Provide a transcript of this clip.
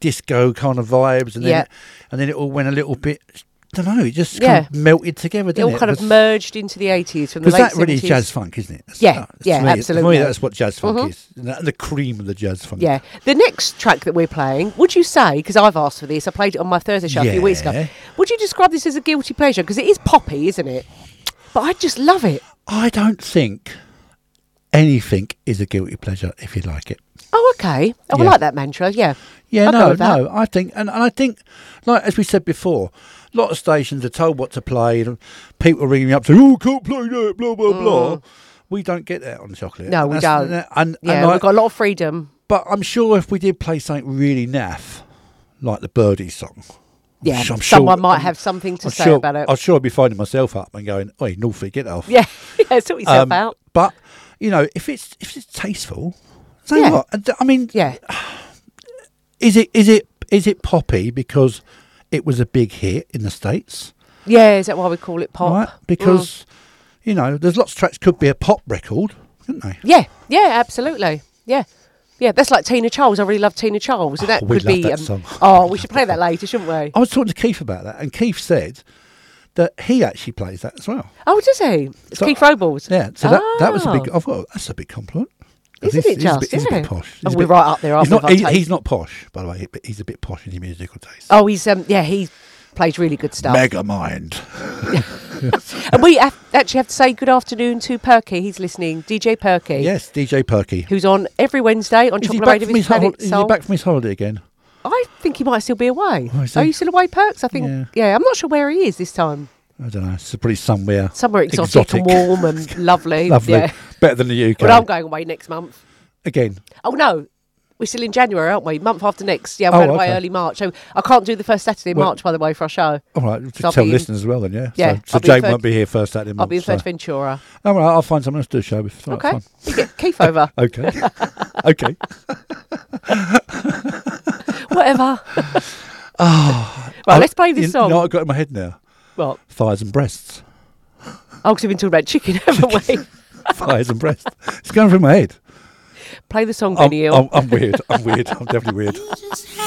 disco kind of vibes, and then it all went a little bit. I don't know. It just kind of melted together. Didn't it all kind of merged into the 80s from the late 70s. Because that really is jazz funk, isn't it? Absolutely. For me, that's what jazz funk is. The cream of the jazz funk. Yeah. The next track that we're playing, would you say, because I've asked for this, I played it on my Thursday show a few weeks ago, would you describe this as a guilty pleasure? Because it is poppy, isn't it? But I just love it. I don't think anything is a guilty pleasure if you like it. Oh, okay. I like that mantra, yeah. Yeah, no, I think, and I think, like as we said before, a lot of stations are told what to play, and people ringing me up saying, "Oh, can't play that," blah blah blah. We don't get that on Chocolate. No, we don't. And we've got a lot of freedom. But I'm sure if we did play something really naff, like the Birdie song, someone might have something to say about it. I'm sure I'd be finding myself up and going, "Oi, Northie, get off." Yeah, sort yourself out. But if it's tasteful, say what? I mean, Is it poppy because it was a big hit in the States? Yeah, is that why we call it pop? Right, because there's lots of tracks could be a pop record, couldn't they? Yeah, absolutely. Yeah, that's like Tina Charles. I really love Tina Charles. And that could be that song. Oh, we should play that later, shouldn't we? I was talking to Keith about that, and Keith said that he actually plays that as well. Oh, does he? It's Keith Robles. Yeah, so that was a big. That's a big compliment. Isn't it just? He's a bit posh. We're right up there. He's not posh, by the way, but he's a bit posh in his musical taste. Oh, he plays really good stuff. Megamind. And we actually have to say good afternoon to Perky. He's listening. DJ Perky. Yes, DJ Perky. Who's on every Wednesday on Chocolate Radio with Planet Soul. Is he back from his holiday again? I think he might still be away. Oh, are you still away, Perks? I think. Yeah, I'm not sure where he is this time. I don't know. It's probably somewhere exotic and warm and lovely. Lovely. Yeah. Better than the UK. But I'm going away next month. Again? Oh, no. We're still in January, aren't we? Month after next. Yeah, I'm going away early March. So I can't do the first Saturday in March, by the way, for our show. All right. So tell listeners as well then, yeah? Yeah. So Jane won't be here first Saturday in March. I'll be in Fuerteventura. All right. I'll find someone else to do a show with. Okay. You get Keith over. Okay. Okay. Whatever. Right, let's play this song. You know what I've got in my head now? What? Thighs and breasts. Oh, because we've been talking about chicken, haven't we? Thighs and breasts. It's going through my head. Play the song, Benny Hill. I'm weird. I'm definitely weird.